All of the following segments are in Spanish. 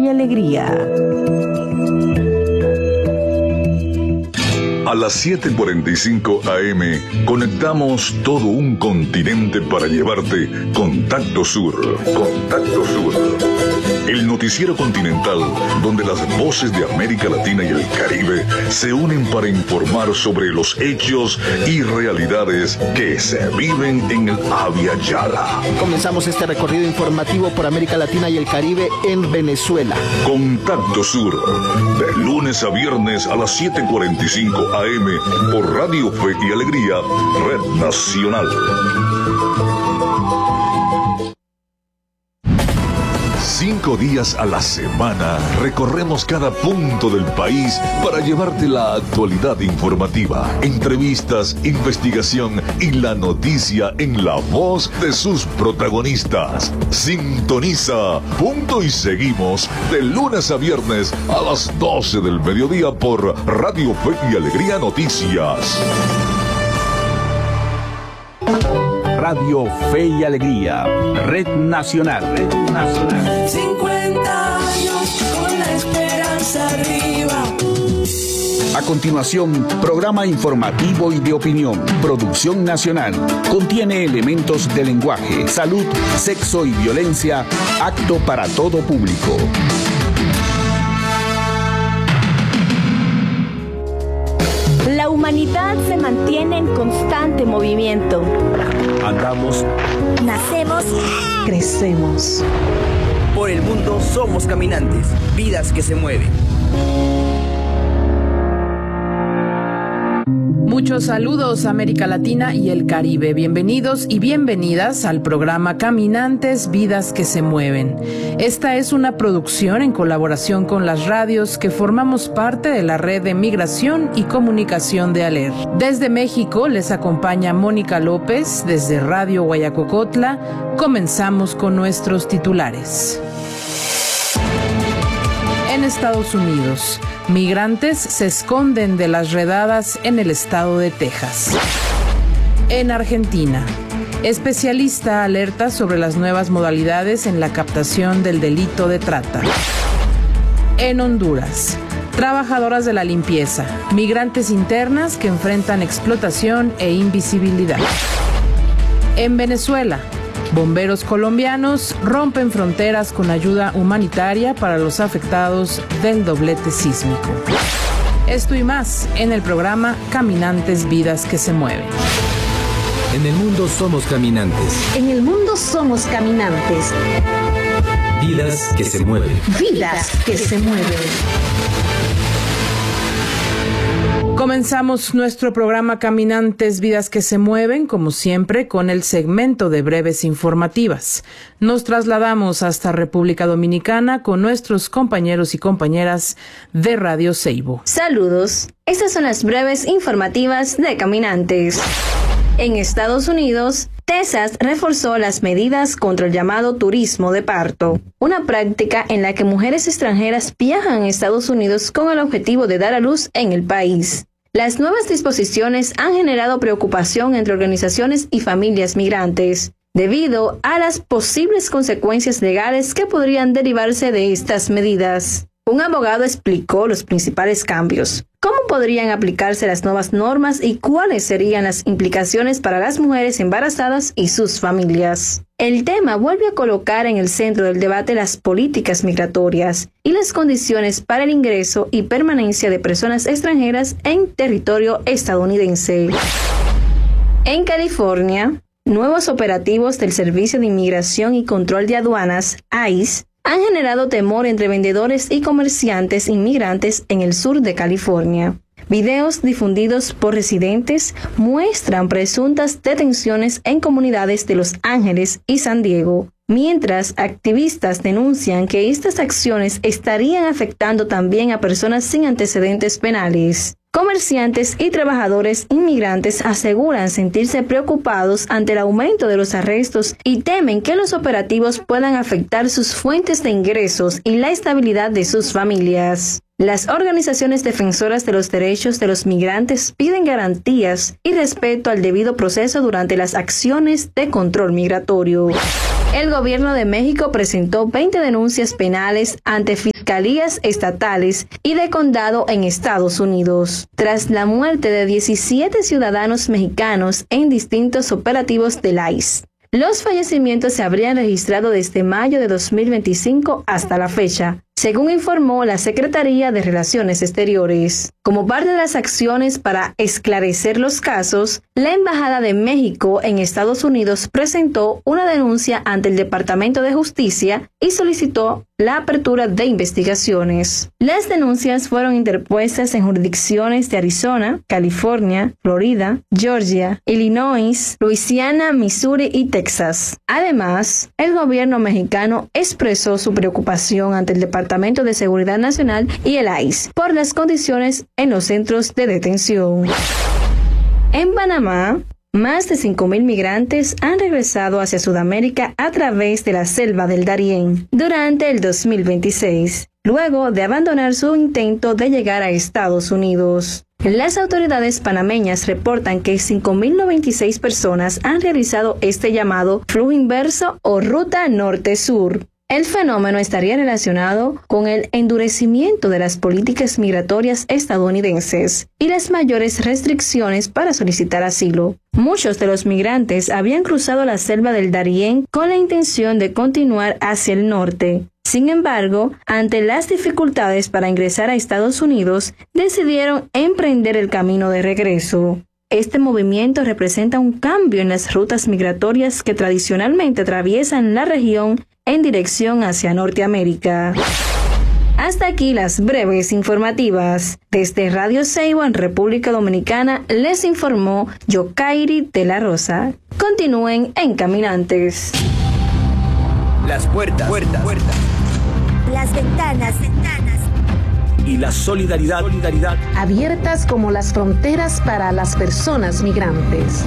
y alegría. A las 7:45 AM conectamos todo un continente para llevarte Contacto Sur. Contacto Sur. El noticiero continental donde las voces de América Latina y el Caribe se unen para informar sobre los hechos y realidades que se viven en el Abya Yala. Comenzamos este recorrido informativo por América Latina y el Caribe en Venezuela. Contacto Sur, de lunes a viernes a las 7:45 AM por Radio Fe y Alegría, Red Nacional. 5 días a la semana recorremos cada punto del país para llevarte la actualidad informativa, entrevistas, investigación y la noticia en la voz de sus protagonistas. Sintoniza Punto y Seguimos de lunes a viernes a las 12 del mediodía por Radio Fe y Alegría Noticias. Radio Fe y Alegría, Red Nacional. Red Nacional. 50 años con la esperanza arriba. A continuación, programa informativo y de opinión. Producción nacional. Contiene elementos de lenguaje, salud, sexo y violencia, apto para todo público. La humanidad se mantiene en constante movimiento. Andamos, nacemos, crecemos. Por el mundo somos caminantes, vidas que se mueven. Muchos saludos, América Latina y el Caribe. Bienvenidos y bienvenidas al programa Caminantes, Vidas que se Mueven. Esta es una producción en colaboración con las radios que formamos parte de la red de migración y comunicación de ALER. Desde México les acompaña Mónica López, desde Radio Guayacocotla. Comenzamos con nuestros titulares. En Estados Unidos, migrantes se esconden de las redadas en el estado de Texas. En Argentina, especialista alerta sobre las nuevas modalidades en la captación del delito de trata. En Honduras, trabajadoras de la limpieza, migrantes internas que enfrentan explotación e invisibilidad. En Venezuela, bomberos colombianos rompen fronteras con ayuda humanitaria para los afectados del doblete sísmico. Esto y más en el programa Caminantes, Vidas que se Mueven. En el mundo somos caminantes. En el mundo somos caminantes. Vidas que se mueven. Vidas que se mueven. Comenzamos nuestro programa Caminantes, Vidas que se Mueven, como siempre, con el segmento de breves informativas. Nos trasladamos hasta República Dominicana con nuestros compañeros y compañeras de Radio Seibo. Saludos. Estas son las breves informativas de Caminantes. En Estados Unidos, Texas reforzó las medidas contra el llamado turismo de parto, una práctica en la que mujeres extranjeras viajan a Estados Unidos con el objetivo de dar a luz en el país. Las nuevas disposiciones han generado preocupación entre organizaciones y familias migrantes, debido a las posibles consecuencias legales que podrían derivarse de estas medidas. Un abogado explicó los principales cambios, cómo podrían aplicarse las nuevas normas y cuáles serían las implicaciones para las mujeres embarazadas y sus familias. El tema vuelve a colocar en el centro del debate las políticas migratorias y las condiciones para el ingreso y permanencia de personas extranjeras en territorio estadounidense. En California, nuevos operativos del Servicio de Inmigración y Control de Aduanas, ICE, han generado temor entre vendedores y comerciantes inmigrantes en el sur de California. Videos difundidos por residentes muestran presuntas detenciones en comunidades de Los Ángeles y San Diego, mientras activistas denuncian que estas acciones estarían afectando también a personas sin antecedentes penales. Comerciantes y trabajadores inmigrantes aseguran sentirse preocupados ante el aumento de los arrestos y temen que los operativos puedan afectar sus fuentes de ingresos y la estabilidad de sus familias. Las organizaciones defensoras de los derechos de los migrantes piden garantías y respeto al debido proceso durante las acciones de control migratorio. El gobierno de México presentó 20 denuncias penales ante fiscalías estatales y de condado en Estados Unidos, tras la muerte de 17 ciudadanos mexicanos en distintos operativos del ICE. Los fallecimientos se habrían registrado desde mayo de 2025 hasta la fecha, según informó la Secretaría de Relaciones Exteriores. Como parte de las acciones para esclarecer los casos, la Embajada de México en Estados Unidos presentó una denuncia ante el Departamento de Justicia y solicitó la apertura de investigaciones. Las denuncias fueron interpuestas en jurisdicciones de Arizona, California, Florida, Georgia, Illinois, Luisiana, Missouri y Texas. Además, el gobierno mexicano expresó su preocupación ante el Departamento de Seguridad Nacional y el ICE por las condiciones en los centros de detención. En Panamá, más de 5.000 migrantes han regresado hacia Sudamérica a través de la selva del Darién durante el 2026, luego de abandonar su intento de llegar a Estados Unidos. Las autoridades panameñas reportan que 5.096 personas han realizado este llamado flujo inverso o ruta norte-sur. El fenómeno estaría relacionado con el endurecimiento de las políticas migratorias estadounidenses y las mayores restricciones para solicitar asilo. Muchos de los migrantes habían cruzado la selva del Darién con la intención de continuar hacia el norte. Sin embargo, ante las dificultades para ingresar a Estados Unidos, decidieron emprender el camino de regreso. Este movimiento representa un cambio en las rutas migratorias que tradicionalmente atraviesan la región en dirección hacia Norteamérica. Hasta aquí las breves informativas. Desde Radio Ceiba en República Dominicana les informó Yokairi de la Rosa. Continúen en Caminantes. Las puertas. Las ventanas. Y la solidaridad. Abiertas como las fronteras para las personas migrantes.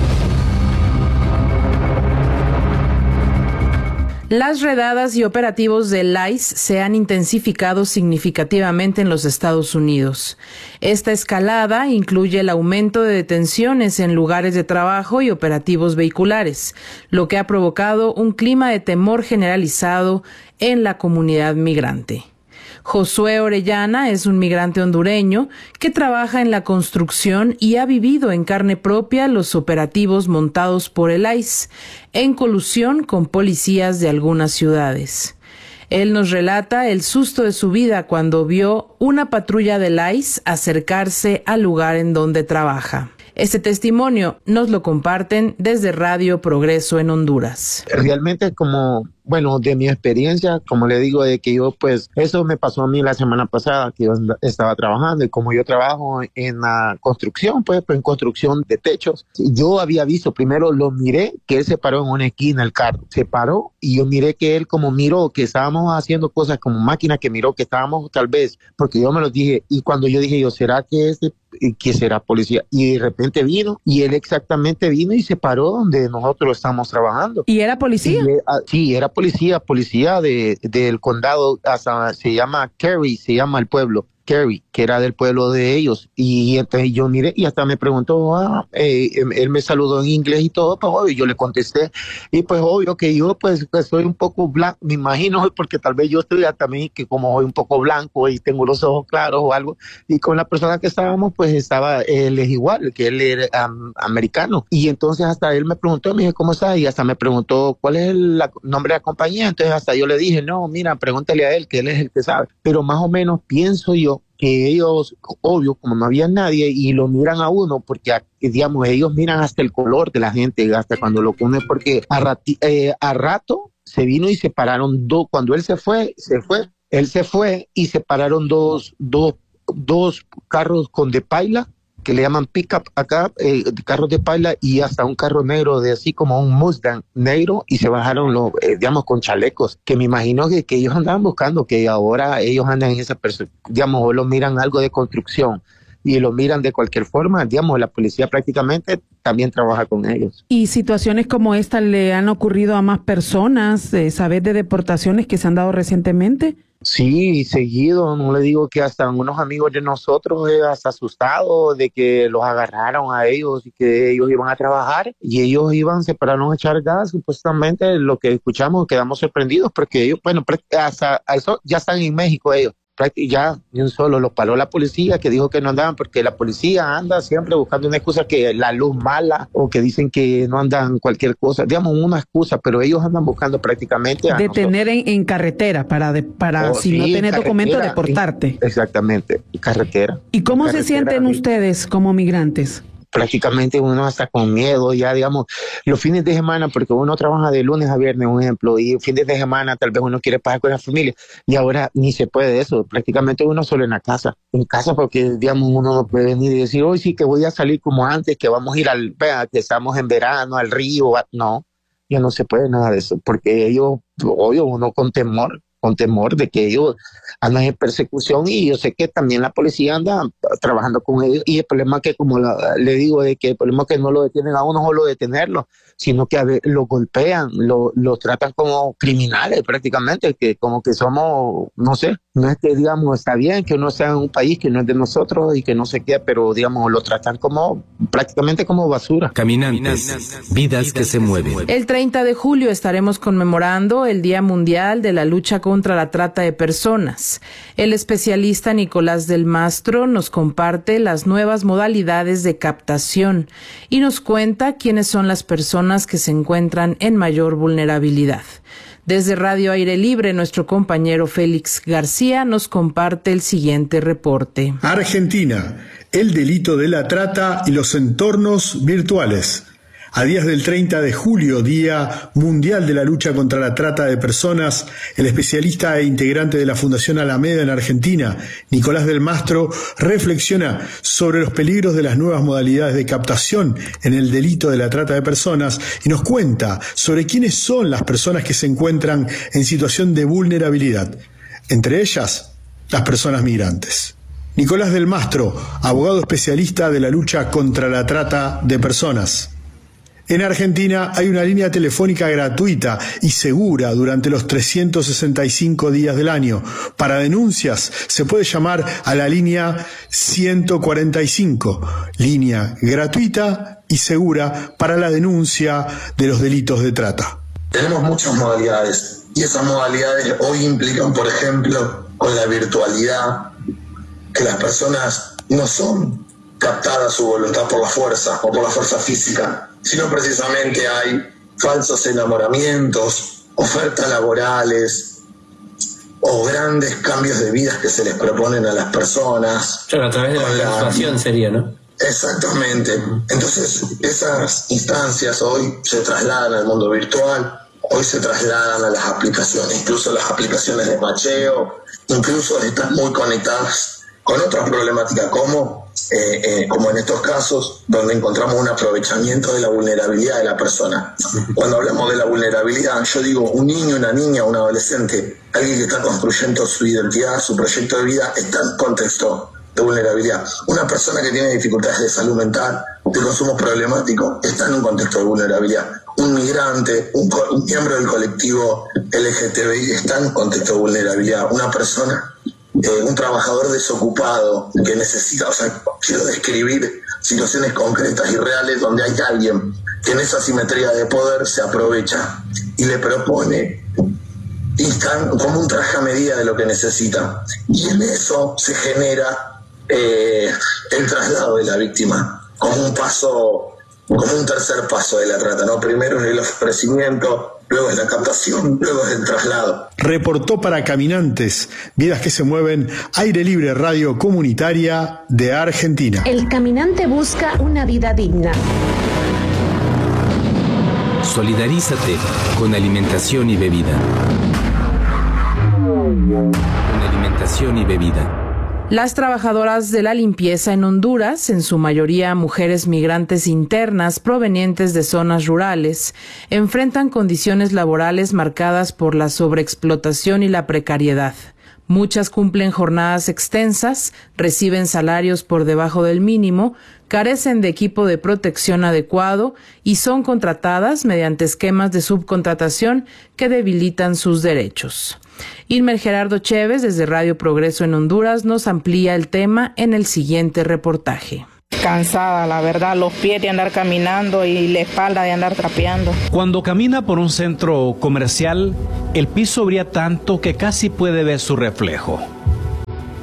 Las redadas y operativos del ICE se han intensificado significativamente en los Estados Unidos. Esta escalada incluye el aumento de detenciones en lugares de trabajo y operativos vehiculares, lo que ha provocado un clima de temor generalizado en la comunidad migrante. Josué Orellana es un migrante hondureño que trabaja en la construcción y ha vivido en carne propia los operativos montados por el ICE en colusión con policías de algunas ciudades. Él nos relata el susto de su vida cuando vio una patrulla del ICE acercarse al lugar en donde trabaja. Este testimonio nos lo comparten desde Radio Progreso en Honduras. Realmente de mi experiencia, como le digo, de que yo eso me pasó a mí la semana pasada, que yo estaba trabajando y como yo trabajo en la construcción, en construcción de techos, yo había visto, primero lo miré, que él se paró en una esquina el carro, se paró y yo miré que él como miró que estábamos haciendo cosas como máquina, que miró que estábamos tal vez, porque yo me lo dije y cuando yo dije ¿será que que será policía? Y de repente vino y él exactamente vino y se paró donde nosotros estamos trabajando. ¿Y era policía? Sí, era policía del condado, se llama Cary, se llama el pueblo. Cary, que era del pueblo de ellos, y entonces yo miré y hasta me preguntó, él me saludó en inglés y todo, pues obvio, yo le contesté, y pues obvio que yo soy un poco blanco, me imagino, porque tal vez yo estoy también, que como soy un poco blanco y tengo los ojos claros o algo, y con la persona que estábamos, él es igual, que él era americano, y entonces hasta él me preguntó, me dijo, ¿cómo estás? Y hasta me preguntó, ¿cuál es el nombre de la compañía? Entonces hasta yo le dije, no, mira, pregúntale a él, que él es el que sabe, pero más o menos pienso yo que ellos, obvio, como no había nadie, y lo miran a uno, porque, digamos, ellos miran hasta el color de la gente, hasta cuando lo ponen, porque a rato se vino y se pararon cuando él se fue y se pararon dos carros con de paila, que le llaman pick-up acá, carros de paila, y hasta un carro negro de así como un Mustang negro, y se bajaron con chalecos, que me imagino que ellos andaban buscando, que ahora ellos andan en esa persona, o lo miran algo de construcción, y lo miran de cualquier forma, la policía prácticamente también trabaja con ellos. ¿Y situaciones como esta le han ocurrido a más personas? ¿Sabes de deportaciones que se han dado recientemente? Sí, seguido, no le digo que hasta unos amigos de nosotros hasta asustados de que los agarraron a ellos y que ellos iban a trabajar y ellos se pararon a echar gas, supuestamente lo que escuchamos quedamos sorprendidos porque ellos, hasta eso ya están en México ellos. ya ni un solo los paró la policía, que dijo que no andaban, porque la policía anda siempre buscando una excusa, que la luz mala, o que dicen que no andan cualquier cosa, digamos una excusa, pero ellos andan buscando prácticamente a detener en carretera para si sí, no tenés documentos, deportarte. Exactamente, carretera. ¿Y cómo se sienten ustedes como migrantes? Prácticamente uno está con miedo ya, digamos, los fines de semana, porque uno trabaja de lunes a viernes, un ejemplo, y fines de semana tal vez uno quiere pasar con la familia, y ahora ni se puede eso, prácticamente uno solo en casa, porque, digamos, uno no puede venir y decir, hoy sí que voy a salir como antes, que vamos a ir que estamos en verano, al río, no, ya no se puede nada de eso, porque ellos, obvio, uno con temor de que ellos andan en persecución, y yo sé que también la policía anda trabajando con ellos, y el problema que, como le digo, de que el problema es que no lo detienen a uno solo detenerlo, sino que a veces lo golpean, lo tratan como criminales prácticamente, que como que somos, no sé, no es que digamos está bien que uno sea en un país que no es de nosotros y que no sé qué, pero digamos lo tratan como prácticamente como basura. Caminantes, vidas que se mueven. El 30 de julio estaremos conmemorando el Día Mundial de la Lucha contra la Trata de Personas. El especialista Nicolás del Mastro nos comparte las nuevas modalidades de captación y nos cuenta quiénes son las personas que se encuentran en mayor vulnerabilidad. Desde Radio Aire Libre, nuestro compañero Félix García nos comparte el siguiente reporte. Argentina, el delito de la trata y los entornos virtuales. A días del 30 de julio, Día Mundial de la Lucha contra la Trata de Personas, el especialista e integrante de la Fundación Alameda en Argentina, Nicolás del Mastro, reflexiona sobre los peligros de las nuevas modalidades de captación en el delito de la trata de personas y nos cuenta sobre quiénes son las personas que se encuentran en situación de vulnerabilidad, entre ellas las personas migrantes. Nicolás del Mastro, abogado especialista de la lucha contra la trata de personas. En Argentina hay una línea telefónica gratuita y segura durante los 365 días del año. Para denuncias se puede llamar a la línea 145, línea gratuita y segura para la denuncia de los delitos de trata. Tenemos muchas modalidades y esas modalidades hoy implican, por ejemplo, con la virtualidad, que las personas no son captadas su voluntad por la fuerza o por la fuerza física, sino precisamente hay falsos enamoramientos, ofertas laborales o grandes cambios de vidas que se les proponen a las personas. Claro, a través de la organización sería, ¿no? Exactamente. Entonces, esas instancias hoy se trasladan al mundo virtual, hoy se trasladan a las aplicaciones, incluso las aplicaciones de macheo, incluso están muy conectadas con otras problemáticas como en estos casos donde encontramos un aprovechamiento de la vulnerabilidad de la persona. Cuando hablamos de la vulnerabilidad, yo digo un niño, una niña, un adolescente, alguien que está construyendo su identidad, su proyecto de vida, está en contexto de vulnerabilidad. Una persona que tiene dificultades de salud mental, de consumo problemático, está en un contexto de vulnerabilidad. Un migrante, un miembro del colectivo LGTBI está en un contexto de vulnerabilidad. Una persona, un trabajador desocupado que necesita, quiero describir situaciones concretas y reales donde hay alguien que en esa asimetría de poder se aprovecha y le propone como un traje a medida de lo que necesita. Y en eso se genera el traslado de la víctima como un tercer paso de la trata, ¿no? Primero es el ofrecimiento, luego es la captación, luego es el traslado. Reportó para Caminantes, vidas que se mueven, Aire Libre Radio Comunitaria de Argentina. El caminante busca una vida digna. Solidarízate con alimentación y bebida. Con alimentación y bebida. Las trabajadoras de la limpieza en Honduras, en su mayoría mujeres migrantes internas provenientes de zonas rurales, enfrentan condiciones laborales marcadas por la sobreexplotación y la precariedad. Muchas cumplen jornadas extensas, reciben salarios por debajo del mínimo, carecen de equipo de protección adecuado y son contratadas mediante esquemas de subcontratación que debilitan sus derechos. Irmer Gerardo Chévez, desde Radio Progreso en Honduras, nos amplía el tema en el siguiente reportaje. Cansada, la verdad, los pies de andar caminando y la espalda de andar trapeando. Cuando camina por un centro comercial, el piso brilla tanto que casi puede ver su reflejo.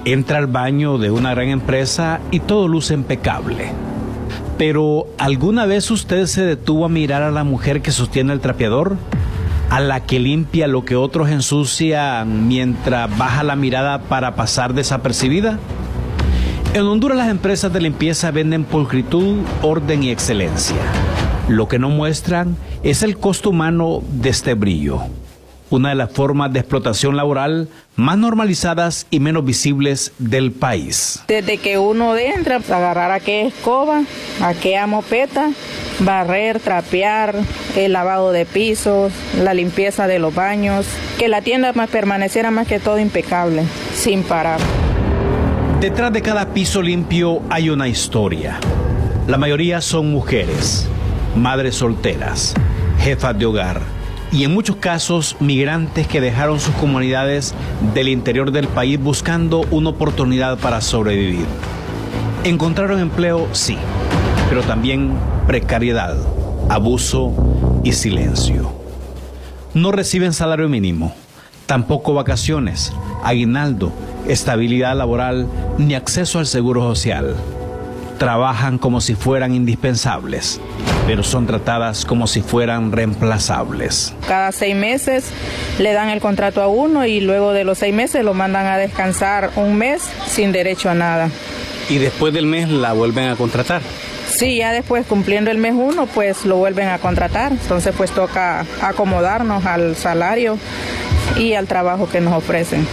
entra al baño de una gran empresa y todo luce impecable. Pero, ¿alguna vez usted se detuvo a mirar a la mujer que sostiene el trapeador? ¿A la que limpia lo que otros ensucian mientras baja la mirada para pasar desapercibida? En Honduras las empresas de limpieza venden pulcritud, orden y excelencia. Lo que no muestran es el costo humano de este brillo. Una de las formas de explotación laboral más normalizadas y menos visibles del país. Desde que uno entra, agarrar aquella escoba, aquella mopeta, barrer, trapear, el lavado de pisos, la limpieza de los baños, que la tienda permaneciera más que todo impecable, sin parar. Detrás de cada piso limpio hay una historia. La mayoría son mujeres, madres solteras, jefas de hogar, y en muchos casos migrantes que dejaron sus comunidades del interior del país buscando una oportunidad para sobrevivir. Encontraron empleo, sí, pero también precariedad, abuso y silencio. No reciben salario mínimo, tampoco vacaciones, aguinaldo, estabilidad laboral ni acceso al seguro social. Trabajan como si fueran indispensables, pero son tratadas como si fueran reemplazables. Cada 6 meses le dan el contrato a uno y luego de los 6 meses lo mandan a descansar un mes sin derecho a nada. ¿Y después del mes la vuelven a contratar? Sí, ya después cumpliendo el mes 1 pues lo vuelven a contratar. Entonces pues toca acomodarnos al salario y al trabajo que nos ofrecen.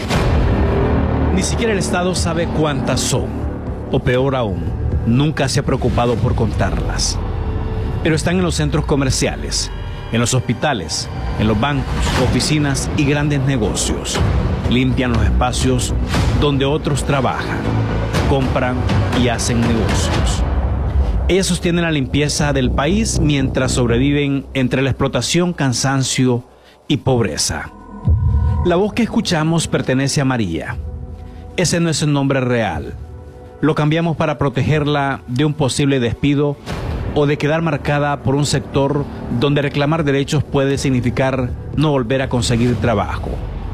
Ni siquiera el Estado sabe cuántas son, o peor aún, nunca se ha preocupado por contarlas. Pero están en los centros comerciales, en los hospitales, en los bancos, oficinas y grandes negocios. Limpian los espacios donde otros trabajan, compran y hacen negocios. Ellas sostienen la limpieza del país mientras sobreviven entre la explotación, cansancio y pobreza. La voz que escuchamos pertenece a María. Ese no es el nombre real. Lo cambiamos para protegerla de un posible despido o de quedar marcada por un sector donde reclamar derechos puede significar no volver a conseguir trabajo.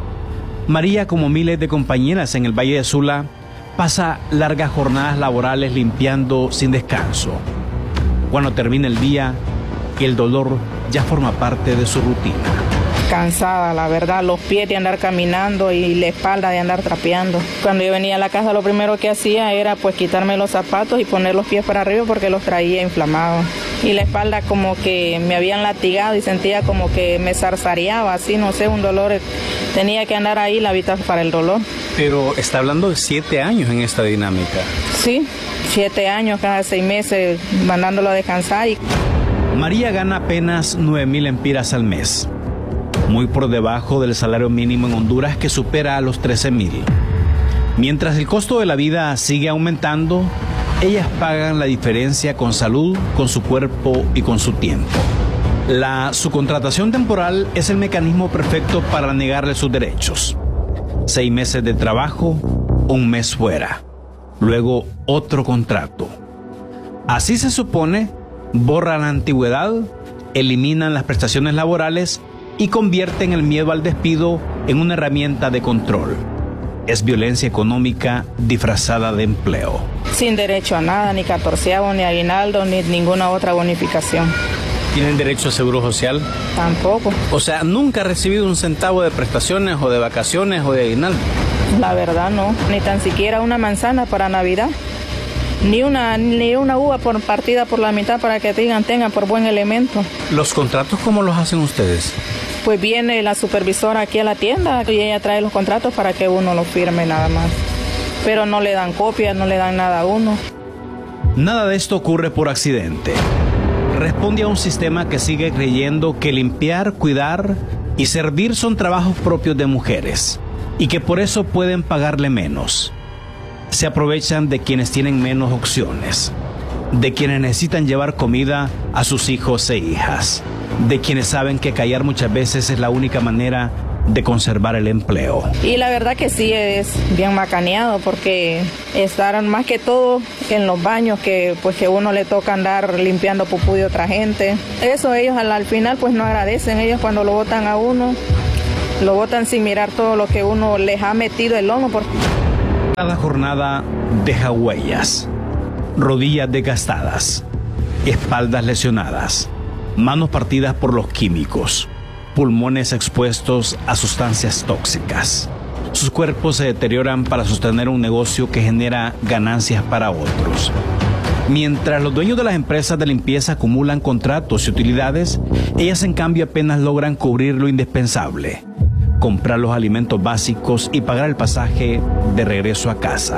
María, como miles de compañeras en el Valle de Sula, pasa largas jornadas laborales limpiando sin descanso. Cuando termina el día, el dolor ya forma parte de su rutina. Cansada, la verdad, los pies de andar caminando y la espalda de andar trapeando. Cuando yo venía a la casa lo primero que hacía era pues quitarme los zapatos y poner los pies para arriba porque los traía inflamados. Y la espalda como que me habían latigado y sentía como que me zarzareaba, así, no sé, un dolor. Tenía que andar ahí la vida para el dolor. Pero está hablando de 7 años en esta dinámica. Sí, 7 años, cada 6 meses mandándolo a descansar. María gana apenas 9,000 lempiras al mes. Muy por debajo del salario mínimo en Honduras, que supera a los 13,000. Mientras el costo de la vida sigue aumentando, ellas pagan la diferencia con salud, con su cuerpo y con su tiempo. La subcontratación temporal es el mecanismo perfecto para negarle sus derechos. 6 meses de trabajo, 1 mes fuera. Luego otro contrato. Así se supone, borran la antigüedad, eliminan las prestaciones laborales y convierten el miedo al despido en una herramienta de control. Es violencia económica disfrazada de empleo. Sin derecho a nada, ni 14avo, ni aguinaldo, ni ninguna otra bonificación. ¿Tienen derecho a seguro social? Tampoco. O sea, ¿nunca ha recibido un centavo de prestaciones o de vacaciones o de aguinaldo? La verdad no, ni tan siquiera una manzana para Navidad. Ni una uva por partida por la mitad para que tengan por buen elemento. ¿Los contratos cómo los hacen ustedes? Pues viene la supervisora aquí a la tienda y ella trae los contratos para que uno los firme nada más. Pero no le dan copias, no le dan nada a uno. Nada de esto ocurre por accidente. Responde a un sistema que sigue creyendo que limpiar, cuidar y servir son trabajos propios de mujeres y que por eso pueden pagarle menos. Se aprovechan de quienes tienen menos opciones, de quienes necesitan llevar comida a sus hijos e hijas, de quienes saben que callar muchas veces es la única manera de conservar el empleo. Y la verdad que sí es bien macaneado porque estar más que todo en los baños que uno le toca andar limpiando pupú de otra gente. Eso ellos al final pues no agradecen. Ellos cuando lo botan a uno, lo botan sin mirar todo lo que uno les ha metido el lomo. Cada jornada deja huellas, rodillas desgastadas, espaldas lesionadas, manos partidas por los químicos, pulmones expuestos a sustancias tóxicas. Sus cuerpos se deterioran para sostener un negocio que genera ganancias para otros. Mientras los dueños de las empresas de limpieza acumulan contratos y utilidades, ellas en cambio apenas logran cubrir lo indispensable, comprar los alimentos básicos y pagar el pasaje de regreso a casa.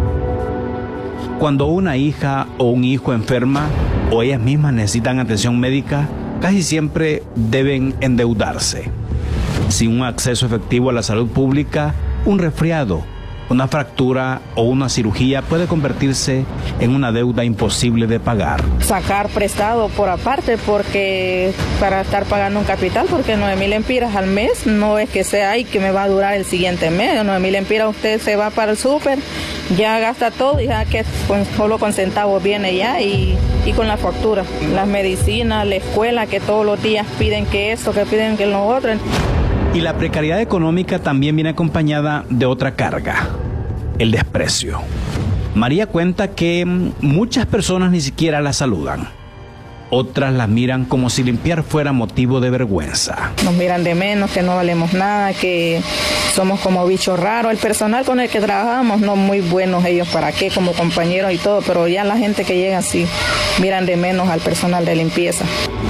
Cuando una hija o un hijo enferma o ellas mismas necesitan atención médica, casi siempre deben endeudarse. Sin un acceso efectivo a la salud pública, un resfriado, una fractura o una cirugía puede convertirse en una deuda imposible de pagar. Sacar prestado por aparte porque para estar pagando un capital, porque 9,000 lempiras al mes no es que sea y que me va a durar el siguiente mes. 9,000 lempiras usted se va para el súper, ya gasta todo y ya que solo con centavos viene ya y con la factura. Las medicinas, la escuela que todos los días piden que esto, que piden que lo otro. Y la precariedad económica también viene acompañada de otra carga, el desprecio. María cuenta que muchas personas ni siquiera la saludan. Otras las miran como si limpiar fuera motivo de vergüenza. Nos miran de menos, que no valemos nada, que somos como bichos raros. El personal con el que trabajamos no muy buenos ellos para qué, como compañeros y todo, pero ya la gente que llega así miran de menos al personal de limpieza.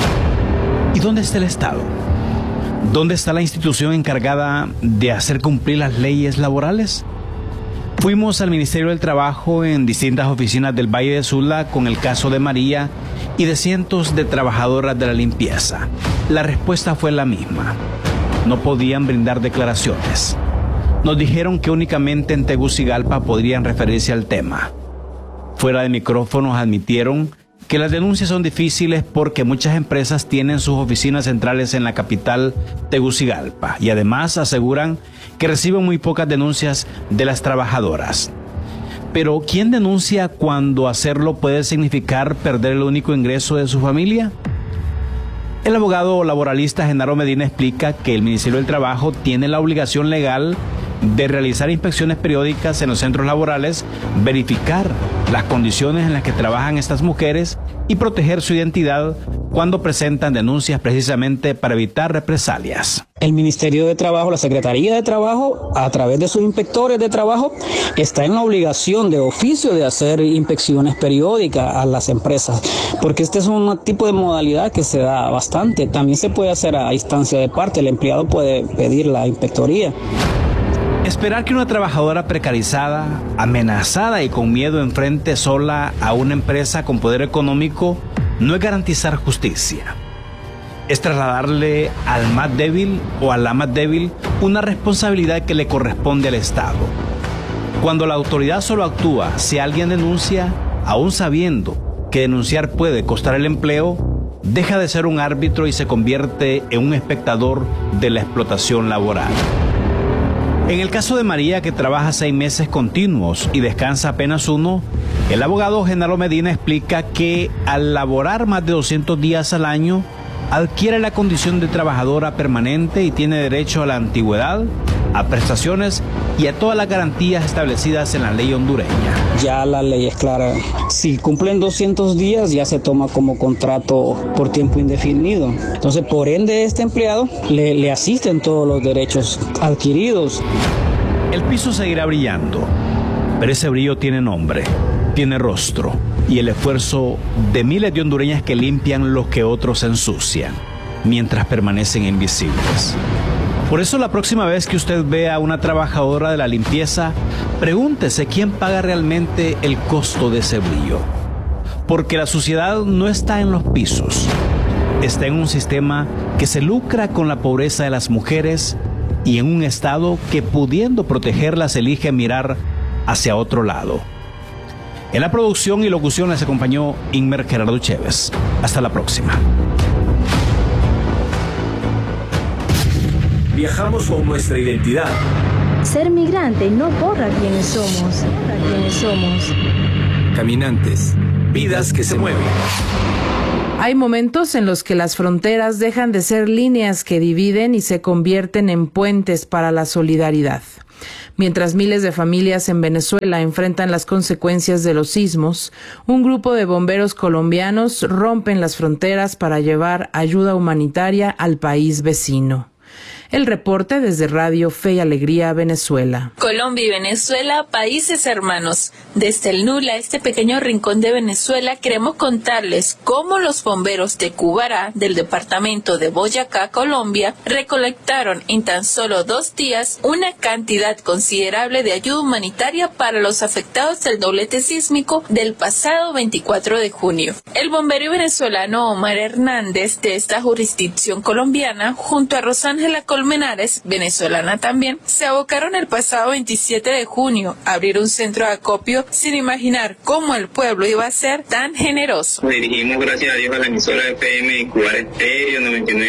¿Y dónde está el Estado? ¿Dónde está la institución encargada de hacer cumplir las leyes laborales? Fuimos al Ministerio del Trabajo en distintas oficinas del Valle de Sula con el caso de María y de cientos de trabajadoras de la limpieza. La respuesta fue la misma. No podían brindar declaraciones. Nos dijeron que únicamente en Tegucigalpa podrían referirse al tema. Fuera de micrófonos admitieron que las denuncias son difíciles porque muchas empresas tienen sus oficinas centrales en la capital Tegucigalpa y además aseguran que reciben muy pocas denuncias de las trabajadoras. Pero ¿quién denuncia cuando hacerlo puede significar perder el único ingreso de su familia? El abogado laboralista Genaro Medina explica que el Ministerio del Trabajo tiene la obligación legal de realizar inspecciones periódicas en los centros laborales, verificar las condiciones en las que trabajan estas mujeres y proteger su identidad cuando presentan denuncias precisamente para evitar represalias. El Ministerio de Trabajo, la Secretaría de Trabajo, a través de sus inspectores de trabajo, está en la obligación de oficio de hacer inspecciones periódicas a las empresas, porque este es un tipo de modalidad que se da bastante. También se puede hacer a instancia de parte, el empleado puede pedir la inspectoría. Esperar que una trabajadora precarizada, amenazada y con miedo enfrente sola a una empresa con poder económico no es garantizar justicia. Es trasladarle al más débil o a la más débil una responsabilidad que le corresponde al Estado. Cuando la autoridad solo actúa si alguien denuncia, aún sabiendo que denunciar puede costar el empleo, deja de ser un árbitro y se convierte en un espectador de la explotación laboral. En el caso de María, que trabaja 6 meses continuos y descansa apenas 1, el abogado Genaro Medina explica que al laborar más de 200 días al año, adquiere la condición de trabajadora permanente y tiene derecho a la antigüedad, a prestaciones y a todas las garantías establecidas en la ley hondureña. Ya la ley es clara. Si cumplen 200 días ya se toma como contrato por tiempo indefinido. Entonces, por ende, este empleado le asisten todos los derechos adquiridos. El piso seguirá brillando, pero ese brillo tiene nombre, tiene rostro y el esfuerzo de miles de hondureñas que limpian lo que otros ensucian, mientras permanecen invisibles. Por eso la próxima vez que usted vea a una trabajadora de la limpieza, pregúntese quién paga realmente el costo de ese brillo. Porque la suciedad no está en los pisos, está en un sistema que se lucra con la pobreza de las mujeres y en un Estado que, pudiendo protegerlas, elige mirar hacia otro lado. En la producción y locución les acompañó Inmer Gerardo Chévez. Hasta la próxima. Viajamos con nuestra identidad. Ser migrante no borra quiénes somos. Caminantes, vidas que se mueven. Hay momentos en los que las fronteras dejan de ser líneas que dividen y se convierten en puentes para la solidaridad. Mientras miles de familias en Venezuela enfrentan las consecuencias de los sismos, un grupo de bomberos colombianos rompen las fronteras para llevar ayuda humanitaria al país vecino. El reporte desde Radio Fe y Alegría, Venezuela. Colombia y Venezuela, países hermanos. Desde el Nula, este pequeño rincón de Venezuela, queremos contarles cómo los bomberos de Cubará, del departamento de Boyacá, Colombia, recolectaron en tan solo 2 días una cantidad considerable de ayuda humanitaria para los afectados del doblete sísmico del pasado 24 de junio. El bombero venezolano Omar Hernández, de esta jurisdicción colombiana, junto a Rosángela Colmenares, venezolana también, se abocaron el pasado 27 de junio a abrir un centro de acopio sin imaginar cómo el pueblo iba a ser tan generoso. Nos dirigimos, gracias a Dios, a la emisora FM Cubará Estéreo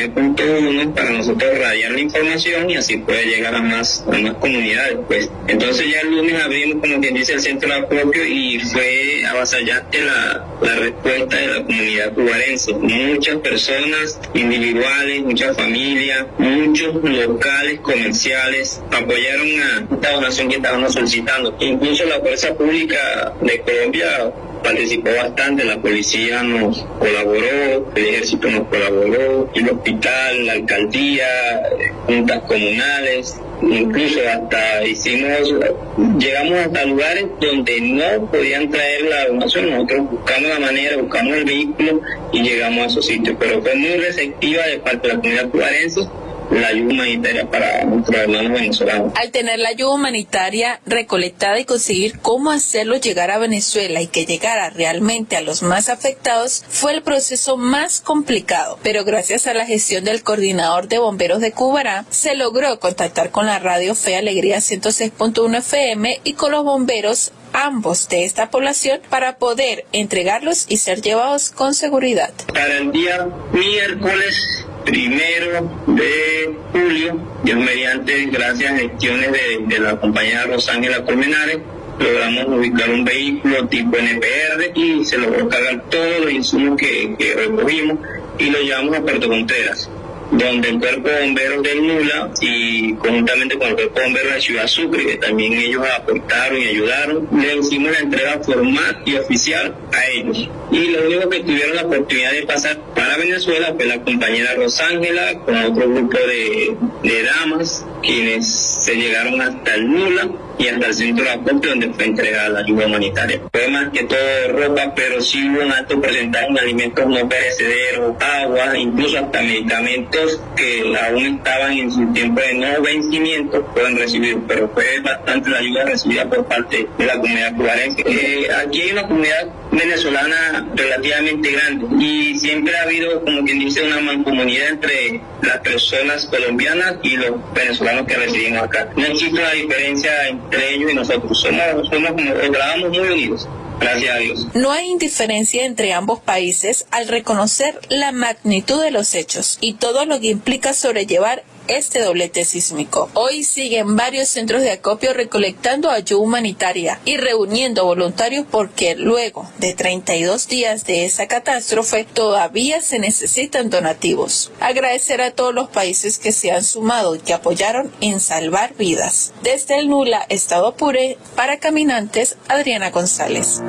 99.1 para nosotros radiar la información y así puede llegar a más comunidades. Pues entonces ya el lunes abrimos, como quien dice, el centro de acopio y fue avasallante la respuesta de la comunidad cubarense. Muchas personas individuales, muchas familias, muchos locales, comerciales, apoyaron a esta donación que estábamos solicitando. Incluso la Fuerza Pública de Colombia participó bastante, la policía nos colaboró, el ejército nos colaboró, el hospital, la alcaldía, juntas comunales, incluso hasta llegamos hasta lugares donde no podían traer la donación. Nosotros buscamos la manera, buscamos el vehículo y llegamos a esos sitios, pero fue muy receptiva de parte de la comunidad cubarense la ayuda humanitaria para nuestros hermanos venezolanos. Al tener la ayuda humanitaria recolectada y conseguir cómo hacerlo llegar a Venezuela y que llegara realmente a los más afectados, fue el proceso más complicado, pero gracias a la gestión del coordinador de bomberos de Cubará, se logró contactar con la Radio Fe Alegría 106.1 FM y con los bomberos ambos de esta población para poder entregarlos y ser llevados con seguridad. Para el día miércoles 1 de julio, Dios mediante, gracias a gestiones de la compañera Rosángela Colmenares, logramos ubicar un vehículo tipo NPR y se logró cargar todos los insumos que recogimos y lo llevamos a Puerto Contreras, donde el Cuerpo de Bomberos del Nula y conjuntamente con el Cuerpo de Bomberos de Ciudad Sucre, que también ellos aportaron y ayudaron, le hicimos la entrega formal y oficial a ellos. Y lo único que tuvieron la oportunidad de pasar para Venezuela fue la compañera Rosángela con otro grupo de damas, quienes se llegaron hasta el Nula y hasta el centro de acopio donde fue entregada la ayuda humanitaria. Fue más que todo de ropa, pero sí hubo un alto porcentaje en alimentos no perecederos, agua, incluso hasta medicamentos que aún estaban en su tiempo de no vencimiento, pueden recibir, pero fue bastante la ayuda recibida por parte de la comunidad cubarense. Aquí hay una comunidad venezolana relativamente grande y siempre ha habido, como quien dice, una mancomunidad entre las personas colombianas y los venezolanos que residimos acá. No existe una diferencia entre ellos y nosotros, trabajamos muy unidos. Gracias a Dios. No hay indiferencia entre ambos países al reconocer la magnitud de los hechos y todo lo que implica sobrellevar este doblete sísmico. Hoy siguen varios centros de acopio recolectando ayuda humanitaria y reuniendo voluntarios porque luego de 32 días de esa catástrofe todavía se necesitan donativos. Agradecer a todos los países que se han sumado y que apoyaron en salvar vidas. Desde el Nula, Estado Apure, para Caminantes, Adriana González.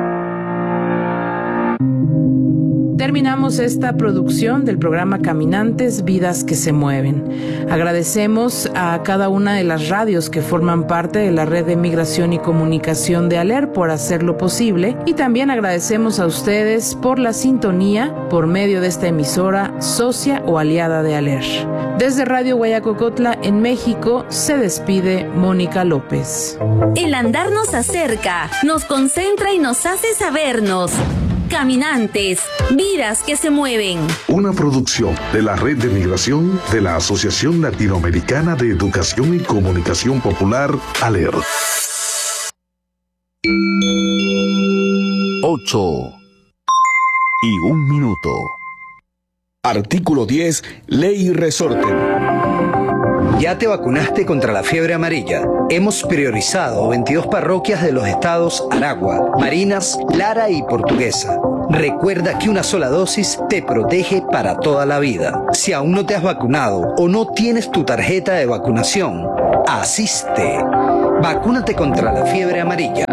Terminamos esta producción del programa Caminantes, Vidas que se Mueven. Agradecemos a cada una de las radios que forman parte de la Red de Migración y Comunicación de ALER por hacerlo posible y también agradecemos a ustedes por la sintonía por medio de esta emisora socia o aliada de ALER. Desde Radio Guayacocotla en México se despide Mónica López. El andar nos acerca, nos concentra y nos hace sabernos. Caminantes, vidas que se mueven. Una producción de la Red de Migración de la Asociación Latinoamericana de Educación y Comunicación Popular, ALER. 8:01 minuto. Artículo 10, Ley Resorte. ¿Ya te vacunaste contra la fiebre amarilla? Hemos priorizado 22 parroquias de los estados Aragua, Barinas, Lara y Portuguesa. Recuerda que una sola dosis te protege para toda la vida. Si aún no te has vacunado o no tienes tu tarjeta de vacunación, Asiste. Vacúnate contra la fiebre amarilla.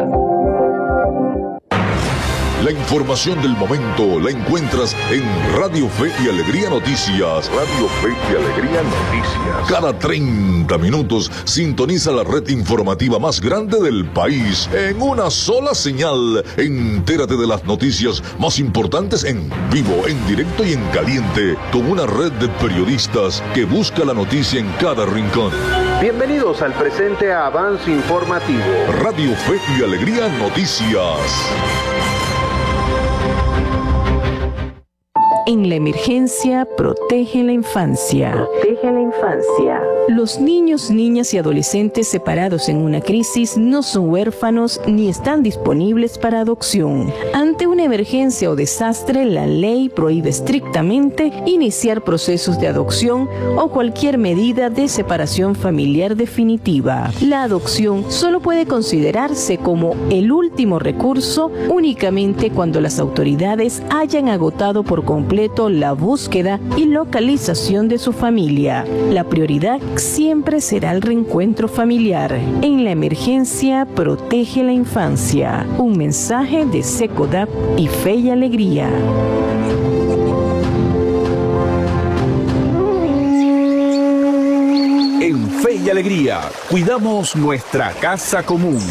La información del momento la encuentras en Radio Fe y Alegría Noticias. Radio Fe y Alegría Noticias. Cada 30 minutos sintoniza la red informativa más grande del país en una sola señal. Entérate de las noticias más importantes en vivo, en directo y en caliente, con una red de periodistas que busca la noticia en cada rincón. Bienvenidos al presente avance informativo. Radio Fe y Alegría Noticias. En la emergencia, protege la infancia. Protege la infancia. Los niños, niñas y adolescentes separados en una crisis no son huérfanos ni están disponibles para adopción. Ante una emergencia o desastre, la ley prohíbe estrictamente iniciar procesos de adopción o cualquier medida de separación familiar definitiva. La adopción solo puede considerarse como el último recurso únicamente cuando las autoridades hayan agotado por completo la búsqueda y localización de su familia. La prioridad siempre será el reencuentro familiar. En la emergencia, protege la infancia. Un mensaje de SECODAP y Fe y Alegría. En Fe y Alegría, cuidamos nuestra casa común.